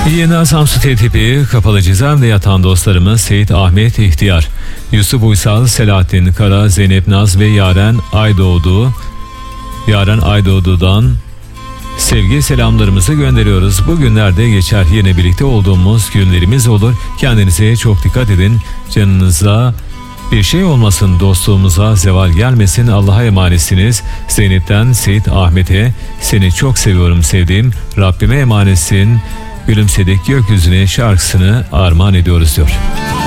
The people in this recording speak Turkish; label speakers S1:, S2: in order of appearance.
S1: Yeni Samsun TTP Kapalı Cezaevinde yatan dostlarımız Seyit Ahmet İhtiyar, Yusuf Uysal, Selahattin Kara, Zeynep Naz ve Yaren Aydoğdu'dan sevgi selamlarımızı gönderiyoruz. Bugünlerde geçer, yine birlikte olduğumuz günlerimiz olur. Kendinize çok dikkat edin. Canınıza bir şey olmasın, dostluğumuza zeval gelmesin. Allah'a emanetsiniz. Zeynep'ten Seyit Ahmet'e, seni çok seviyorum sevdiğim, Rabbime emanetsin, gülümsedik gökyüzüne şarkısını armağan ediyoruz diyor.